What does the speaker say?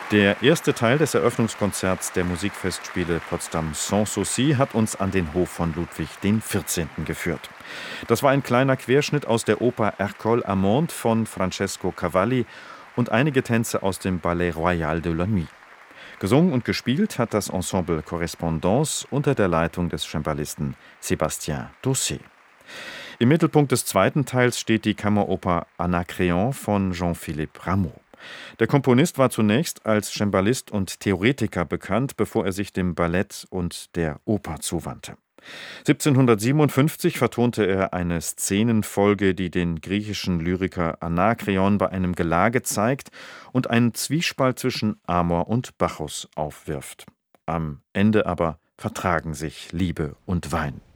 Der erste Teil des Eröffnungskonzerts der Musikfestspiele Potsdam Sanssouci hat uns an den Hof von Ludwig XIV. Geführt. Das war ein kleiner Querschnitt aus der Oper Ercole Amande von Francesco Cavalli und einige Tänze aus dem Ballet Royal de la Nuit. Gesungen und gespielt hat das Ensemble Correspondance unter der Leitung des Cembalisten Sébastien Dossé. Im Mittelpunkt des zweiten Teils steht die Kammeroper Anacreon von Jean-Philippe Rameau. Der Komponist war zunächst als Cembalist und Theoretiker bekannt, bevor er sich dem Ballett und der Oper zuwandte. 1757 vertonte er eine Szenenfolge, die den griechischen Lyriker Anakreon bei einem Gelage zeigt und einen Zwiespalt zwischen Amor und Bacchus aufwirft. Am Ende aber vertragen sich Liebe und Wein.